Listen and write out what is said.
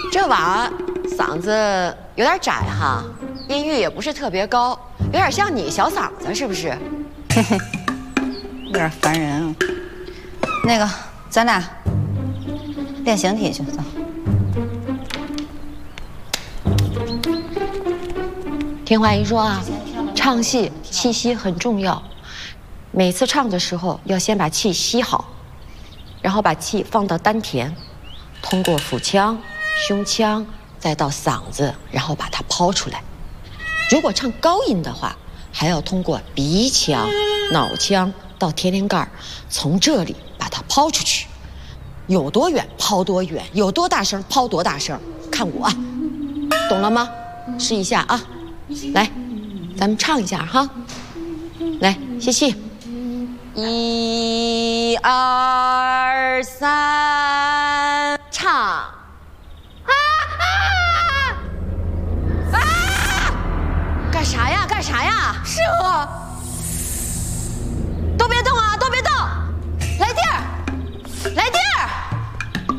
这娃嗓子有点窄哈，音域也不是特别高，有点像你小嗓子，是不是？ 嘿嘿，有点烦人啊。那个，咱俩练形体去，走。 听话一说啊，唱戏气息很重要，每次唱的时候要先把气吸好，然后把气放到丹田，通过腹腔、胸腔，再到嗓子，然后把它抛出来。如果唱高音的话，还要通过鼻腔、脑腔到天灵盖，从这里把它抛出去。有多远抛多远，有多大声抛多大声，看我，懂了吗？试一下啊！来，咱们唱一下哈。来，吸气，1、2、3，唱。干啥呀？干啥呀？ 是我。